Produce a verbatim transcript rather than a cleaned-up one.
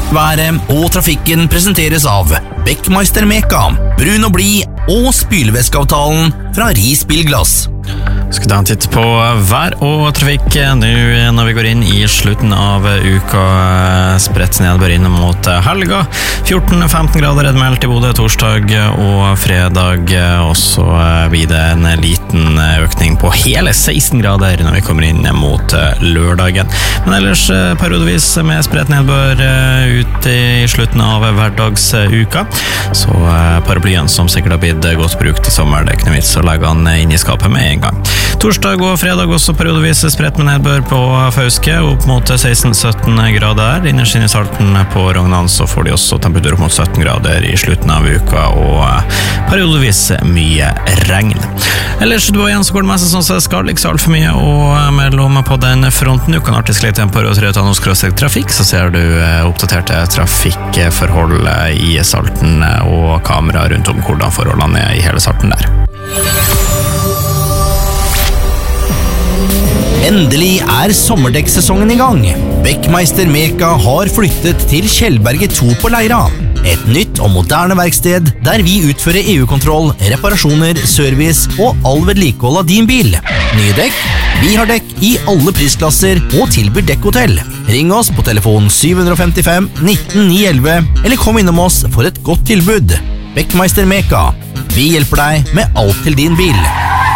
Været og trafikken presenteres av Beckmeister Meka, brun og blid og spylevæskeavtalen fra Ris Bilglass. Skal ta en titt på vær og trafikk nå når vi går inn i slutten av uka. Spredt nedbør inn mot helga. fjorten til femten grader er det meldt i Bodø torsdag og fredag. Og så blir det en liten økning på hele seksten grader når vi kommer inn mot lørdagen. Men ellers periodevis med spredt nedbør ut i slutten av hverdagsuka. Så paraplyen som sikkert har blitt godt brukt i sommer, det er ikke noe vits å legge den inn i skapet med en gang. Torsdag og fredag også periodevis spredt med nedbør på Fauske, opp mot seksten til sytten grader. Innerst inn i Salten på Rognan så får de også temperatur opp mot sytten grader i slutten av uka, og periodevis mye regn. Ellers du og igjen så går det mest sånn så skal det ikke så alt for mye og mellom på den fronten. Du kan alltid slite på Rødtanos Krosset Trafikk, så ser du oppdaterte trafikkforhold i Salten og kamera rundt om hvordan forholdene er i hele Salten der. Endelig er sommerdekksesongen i gang. Beckmeister Meka har flyttet til Kjellberget to på Leira. Et nytt og moderne verksted der vi utfører E U-kontroll, reparasjoner, service og all vedlikehold av din bil. Nye dekk? Vi har dekk i alle prisklasser og tilbyr dekkhotell. Ring oss på telefon syv fem fem nitten ni elleve eller kom innom oss for et godt tilbud. Beckmeister Meka. Vi hjelper deg med alt til din bil.